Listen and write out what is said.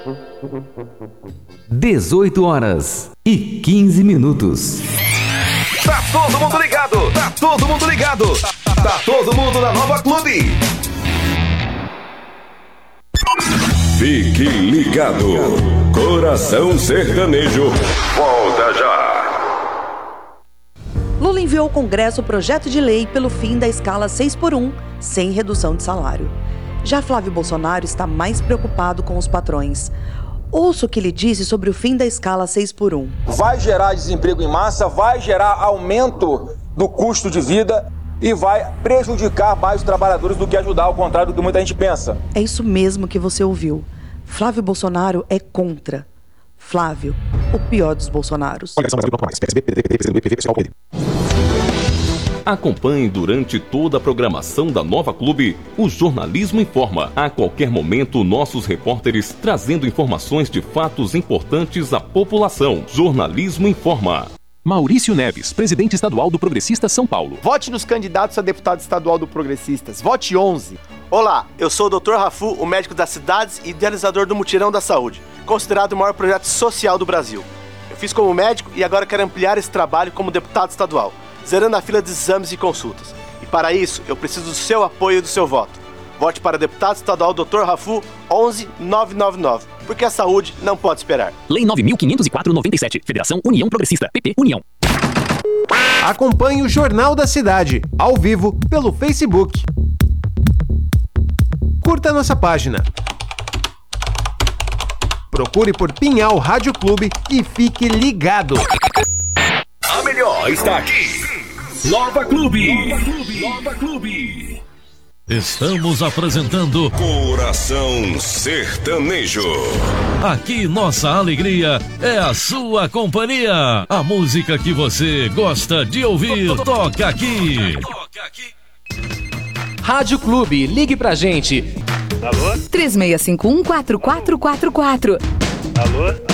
18h15. Tá todo mundo ligado! Tá todo mundo ligado! Tá todo mundo na Nova Clube! Fique ligado! Coração Sertanejo volta já! Lula enviou ao Congresso o projeto de lei pelo fim da escala 6x1, sem redução de salário. Já Flávio Bolsonaro está mais preocupado com os patrões. Ouça o que ele disse sobre o fim da escala 6x1. Vai gerar desemprego em massa, vai gerar aumento do custo de vida e vai prejudicar mais os trabalhadores do que ajudar, ao contrário do que muita gente pensa. É isso mesmo que você ouviu. Flávio Bolsonaro é contra. Flávio, o pior dos Bolsonaros. Acompanhe durante toda a programação da Nova Clube o Jornalismo Informa. A qualquer momento, nossos repórteres trazendo informações de fatos importantes à população. Jornalismo Informa. Maurício Neves, presidente estadual do Progressistas São Paulo. Vote nos candidatos a deputado estadual do Progressistas. Vote 11. Olá, eu sou o Dr. Rafu, o médico das cidades e idealizador do Mutirão da Saúde, considerado o maior projeto social do Brasil. Eu fiz como médico e agora quero ampliar esse trabalho como deputado estadual, zerando a fila de exames e consultas. E para isso, eu preciso do seu apoio e do seu voto. Vote para deputado estadual Dr. Rafu 11999, porque a saúde não pode esperar. Lei 9.504/97, Federação União Progressista, PP União. Acompanhe o Jornal da Cidade, ao vivo, pelo Facebook. Curta nossa página. Procure por Pinhal Rádio Clube e fique ligado. A melhor está aqui. Nova Clube. Nova Clube. Estamos apresentando Coração Sertanejo. Aqui nossa alegria é a sua companhia. A música que você gosta de ouvir toca aqui. Rádio Clube, ligue pra gente. Alô? 3651-4444. Alô?